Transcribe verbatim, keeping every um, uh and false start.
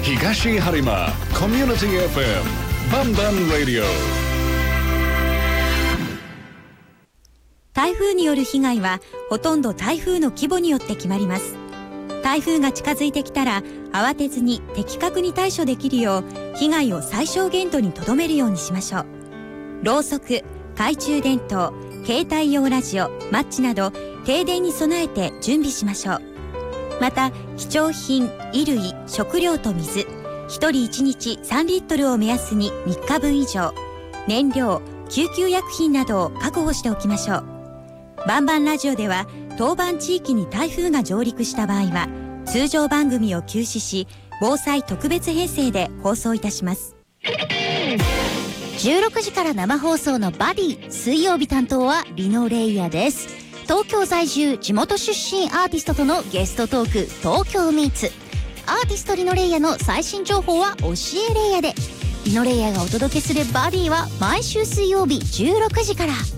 東播磨コミュニティ エフエム バンバンラディオ。 台風による被害はほとんど台風の規模によって決まります。台風が近づいてきたら慌てずに的確に対処できるよう被害を最小限度にとどめるようにしましょう。ろうそく、懐中電灯、携帯用ラジオ、マッチなど停電に備えて準備しましょう。また貴重品、衣類、食料と水、ひとりいちにちさんリットルを目安にみっかぶん以上、燃料、救急薬品などを確保しておきましょう。バンバンラジオでは当番地域に台風が上陸した場合は通常番組を休止し、防災特別編成で放送いたします。 じゅうろくじから生放送のバディ、水曜日担当はリノレイヤです。東京在住、地元出身アーティストとのゲストトーク、東京ミーツ。アーティストリノレイヤの最新情報は教えレイヤで。リノレイヤがお届けするバディは毎週水曜日じゅうろくじから。